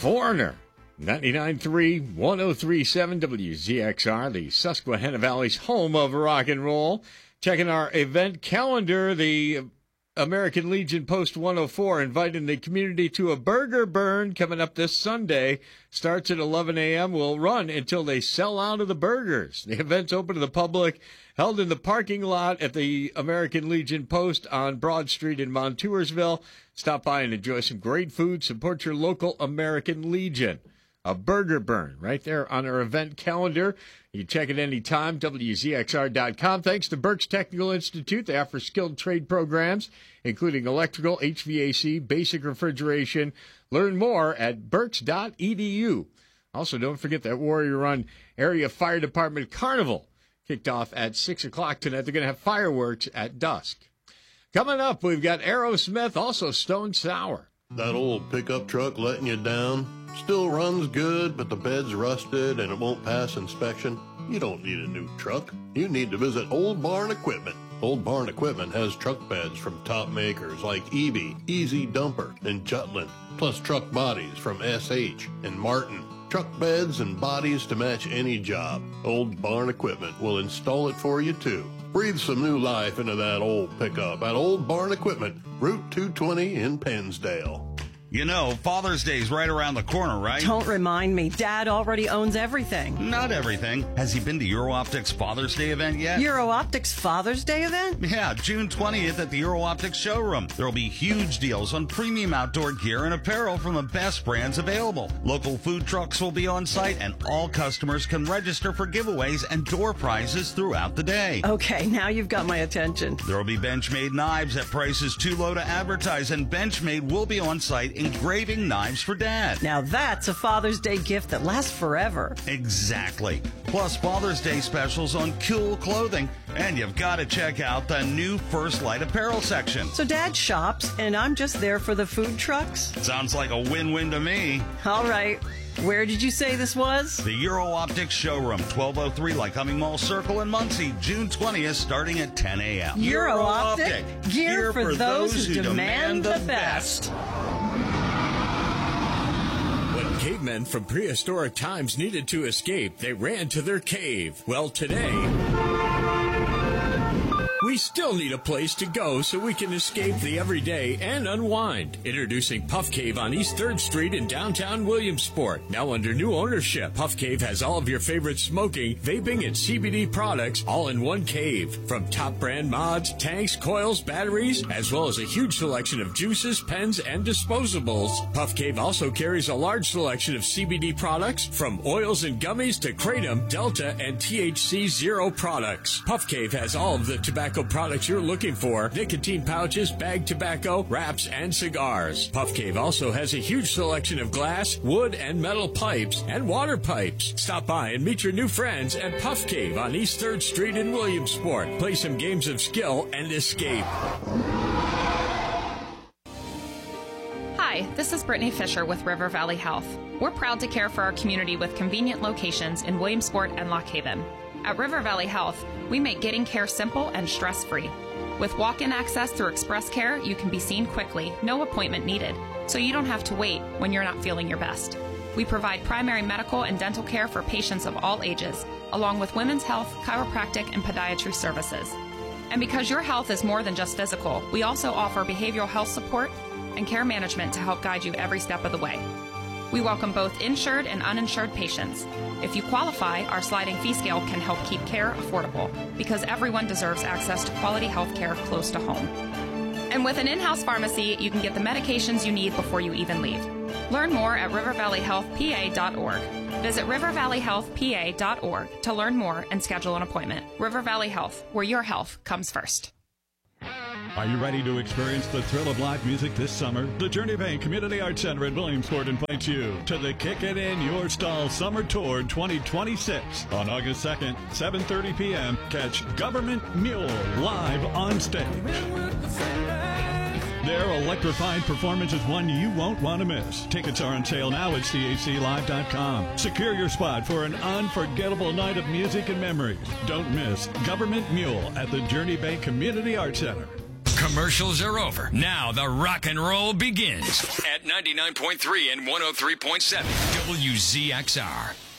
Foreigner, 99.3, 103.7 WZXR, the Susquehanna Valley's home of rock and roll. Checking our event calendar, the American Legion Post 104 inviting the community to a burger burn coming up this Sunday. Starts at 11 a.m., will run until they sell out of the burgers. The event's open to the public, held in the parking lot at the American Legion Post on Broad Street in Montoursville. Stop by and enjoy some great food. Support your local American Legion. A burger burn right there on our event calendar. You can check it anytime, WZXR.com. Thanks to Berks Technical Institute. They offer skilled trade programs, including electrical, HVAC, basic refrigeration. Learn more at berks.edu. Also, don't forget that Warrior Run Area Fire Department Carnival kicked off at 6 o'clock tonight. They're going to have fireworks at dusk. Coming up, we've got Aerosmith, also Stone Sour. That old pickup truck letting you down? Still runs good, but the bed's rusted and it won't pass inspection? You don't need a new truck. You need to visit Old Barn Equipment. Old Barn Equipment has truck beds from top makers like EB, Easy Dumper, and Jutland, plus truck bodies from SH and Martin. Truck beds and bodies to match any job. Old Barn Equipment will install it for you, too. Breathe some new life into that old pickup at Old Barn Equipment, Route 220 in Pennsdale. You know, Father's Day's right around the corner, right? Don't remind me. Dad already owns everything. Not everything. Has he been to Euro-Optics Father's Day event yet? Euro-Optics Father's Day event? Yeah, June 20th at the Euro-Optics showroom. There will be huge deals on premium outdoor gear and apparel from the best brands available. Local food trucks will be on site, and all customers can register for giveaways and door prizes throughout the day. Okay, now you've got my attention. There will be Benchmade knives at prices too low to advertise, and Benchmade will be on site engraving knives for Dad. Now that's a Father's Day gift that lasts forever. Exactly. Plus Father's Day specials on cool clothing. And you've got to check out the new First Light apparel section. So Dad shops, and I'm just there for the food trucks? Sounds like a win-win to me. All right. Where did you say this was? The Euro-Optics showroom, 1203 Lycoming Mall Circle in Muncie, June 20th, starting at 10 a.m. Euro-Optic, gear for those who demand the best. When cavemen from prehistoric times needed to escape, they ran to their cave. Well, today, we still need a place to go so we can escape the everyday and unwind. Introducing Puff Cave on East 3rd Street in downtown Williamsport. Now under new ownership, Puff Cave has all of your favorite smoking, vaping, and CBD products all in one cave. From top brand mods, tanks, coils, batteries, as well as a huge selection of juices, pens, and disposables. Puff Cave also carries a large selection of CBD products, from oils and gummies to Kratom, Delta, and THC Zero products. Puff Cave has all of the tobacco products you're looking for: nicotine pouches, bagged tobacco, wraps, and cigars. Puff Cave also has a huge selection of glass, wood, and metal pipes and water pipes. Stop by and meet your new friends at Puff Cave on East 3rd Street in Williamsport. Play some games of skill and escape. Hi, this is Brittany Fisher with River Valley Health. We're proud to care for our community with convenient locations in Williamsport and Lock Haven. At River Valley Health, we make getting care simple and stress-free. With walk-in access through Express Care, you can be seen quickly, no appointment needed, so you don't have to wait when you're not feeling your best. We provide primary medical and dental care for patients of all ages, along with women's health, chiropractic, and podiatry services. And because your health is more than just physical, we also offer behavioral health support and care management to help guide you every step of the way. We welcome both insured and uninsured patients. If you qualify, our sliding fee scale can help keep care affordable, because everyone deserves access to quality health care close to home. And with an in-house pharmacy, you can get the medications you need before you even leave. Learn more at rivervalleyhealthpa.org. Visit rivervalleyhealthpa.org to learn more and schedule an appointment. River Valley Health, where your health comes first. Are you ready to experience the thrill of live music this summer? The Journey Bank Community Arts Center in Williamsport invites you to the Kick It In Your Stall Summer Tour 2026. On August 2nd, 7:30 p.m., catch Government Mule live on stage. Their electrifying performance is one you won't want to miss. Tickets are on sale now at CHCLive.com. Secure your spot for an unforgettable night of music and memories. Don't miss Government Mule at the Journey Bank Community Arts Center. Commercials are over. Now the rock and roll begins at 99.3 and 103.7 WZXR.